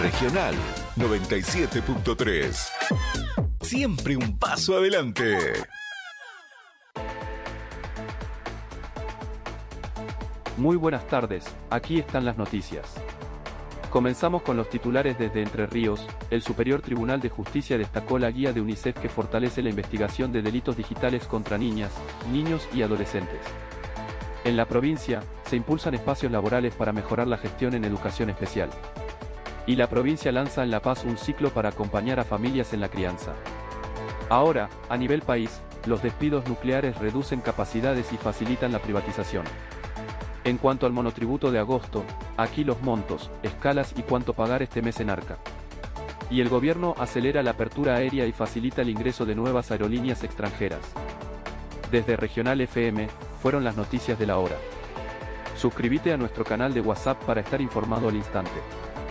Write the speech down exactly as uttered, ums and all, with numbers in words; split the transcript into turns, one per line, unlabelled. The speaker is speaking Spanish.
Regional noventa y siete punto tres. Siempre un paso adelante.
Muy buenas tardes, aquí están las noticias. Comenzamos con los titulares desde Entre Ríos. El Superior Tribunal de Justicia destacó la guía de UNICEF que fortalece la investigación de delitos digitales contra niñas, niños y adolescentes. En la provincia, se impulsan espacios laborales para mejorar la gestión en educación especial. Y la provincia lanza en La Paz un ciclo para acompañar a familias en la crianza. Ahora, a nivel país, los despidos nucleares reducen capacidades y facilitan la privatización. En cuanto al monotributo de agosto, aquí los montos, escalas y cuánto pagar este mes en Arca. Y el gobierno acelera la apertura aérea y facilita el ingreso de nuevas aerolíneas extranjeras. Desde Regional F M, fueron las noticias de la hora. Suscríbete a nuestro canal de WhatsApp para estar informado al instante.